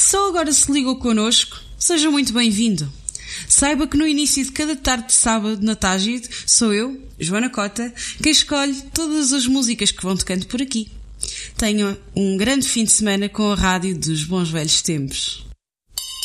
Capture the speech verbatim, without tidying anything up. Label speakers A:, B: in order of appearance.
A: só agora se ligou connosco, seja muito bem-vindo. Saiba que no início de cada tarde de sábado na Tágide sou eu, Joana Cota, quem escolhe todas as músicas que vão tocando por aqui. Tenha um grande fim de semana com a rádio dos bons velhos tempos.